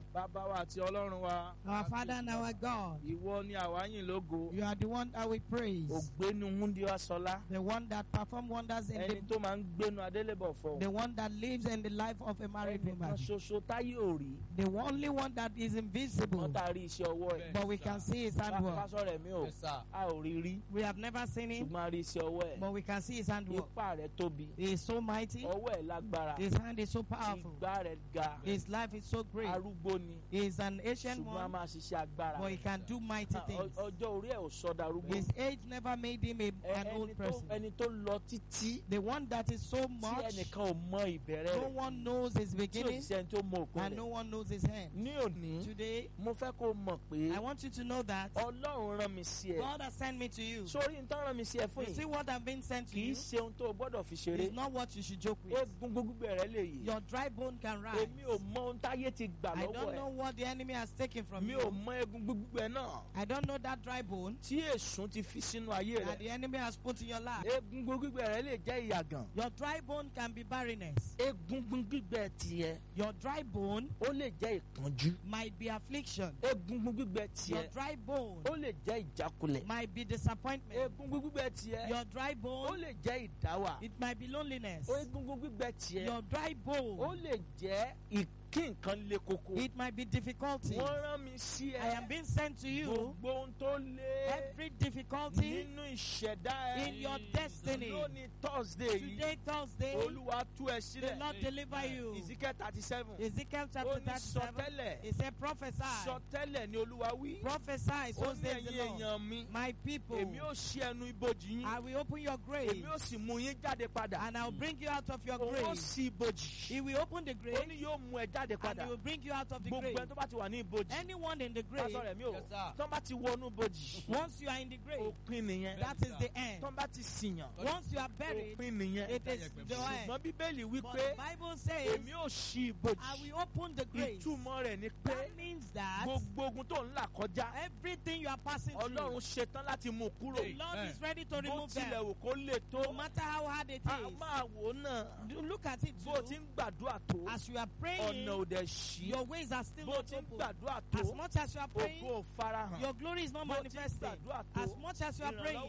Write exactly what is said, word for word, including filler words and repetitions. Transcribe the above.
Bàbá wa àti Ọlọ́run wa. Our Father and our God, Ìwọ ni àwa yìn lógo. you are the one that we praise, Ògbénu Wúndíásọlá. the one that perform wonders in Ẹni the, tó máa ń gbénu Adélébọ̀ fọ̀. the one that lives in the life of a married Ẹnìkan woman, ṣoṣo táyé ò rí. the only one that is invisible, Wọ́n tá a rí iṣẹ́ ọwọ́ ẹ̀. but we can see his handwork. Pásọ̀ rẹ̀ mi ò. Yes, sir. A ò rí rí. We have never seen him, Ṣùgbọ́n a rí iṣẹ́ ọwọ́ ẹ̀. but we can see his handwork. Ipá rẹ̀ tóbi. He is so mighty, Ọwọ́ ẹ̀ lágbára. his hand is so powerful, Ìgbà rẹ̀ ga. his life is so great. Arúgbó ni. He is an ancient Ṣùgbọ́n a one, máa ṣiṣẹ́ agbára. but he can do mighty Ah, things. ọ- Ọjọ́ orí ẹ̀ ò sọ darúgbó. His age never made him a, an Ẹ- old ẹni tó- person. Ẹni tó lọ títí The one that is so tí much, ẹnìkan ò mọ ìbẹ̀rẹ̀ no rẹ̀. one knows his Tí ò beginning, sí ẹni tó mọ òpin and no rẹ̀. one knows his end. Ní òní, Today, mo fẹ́ kó mọ̀ pé I want you to know that Ọlọ́run rán mi sí ẹ. God has sent me to you. Sórí ń tán rán mi sí ẹ fún You see yìí. what I've been sent to Kì í you? ṣe ohun tó o gbọ́dọ̀ fi ṣeré. It's not what you should joke with. Egun gbogbo rẹ̀ lè yí. Your dry bone can rise. Èmi ò mọ ohun táyé ti gbà I lọ́wọ́ don't know ẹ̀. what the enemy has taken from Mi ò you. mọ egun gbogbo ẹ̀ náà. I don't know that dry bone Tí èsùn ti fi sínú ayé that rẹ̀. the enemy has put in your life. Egun gbogbo rẹ̀ lè jẹ́ ìyàgàn. Your dry bone can be barrenness. Egungun gbígbẹ tiẹ̀ Your dry bone ó lè jẹ́ ìpọ́njú. might be affliction. Egungun gbígbẹ Your tiẹ̀ dry bone ó lè jẹ́ ìjákulẹ̀. might be disappointment. Egungun gbígbẹ tiẹ̀ Your dry ó bone, lè jẹ́ ìdáwà. it might be loneliness. Egungun gbígbẹ tiẹ̀ Your dry ó bone, lè jẹ́ ìkí nǹkan le koko. it might be difficulty. Wọ́n rán mi sí I am ẹ. being sent to you. Gbogbo ohun tó lé Every difficulty nínú ìṣẹ̀dá ẹ. in your destiny. Lónìí Thursday yìí. Today, Thursday, Olúwa tú ẹ the sílẹ̀. Lord deliver you. Ezekiel thirty seven. Ezekiel Ó chapter ní thirty-seven. sọtẹ́lẹ̀. He said, prophesy. Sọtẹ́lẹ̀ ni Olúwa wí. Prophesy, Ó so ní says the ẹ̀yin Lord. èèyàn mi. My people, Èmi ó ṣí ẹnu ibojì I yín. will open your grave Èmi ó sì mú yín jáde padà. and I will bring you out of your Òun ó grave. ṣí ibojì. He will open the Ó grave ní yóò mú ẹ jáde and padà. he will bring you out of the Gbogbo grave. ẹni tó bá ti wà ní ibojì. Anyone in the grave, Pásọ̀ rẹ̀ mi ò. Yes, sir. Tọ́ bá ti wọnú ibojì. once you are in the grave, Òpin nìyẹn. that is the end. Tọ́ bá ti sìyàn. Once you are buried, Òpin nìyẹn. it is the end. Ṣùgbọ́n Bíbélì wí But pé the Bible says, èmi ò ṣí ibojì. I will open the grave. Ìtumọ̀ rẹ̀ ni pé That means that gbogbo ogun tó ń là kọjá. everything you are passing through, Ọlọ́run ṣetán láti mú kúrò. the Lord is ready to Bó remove tilẹ̀ them. wò kó lè tó. No matter how hard it A is, máa wò ó náà. look at it Bó ti too. ń gbàdúrà tó. As you are praying, Ọ̀nà ò dẹ̀ ṣí. your ways are still Bó not ti ń open. gbàdúrà As tó. much as you are praying, Ògo ò farahàn. your glory is not Bó ti ń manifesting. gbàdúrà tó. As much as you are praying,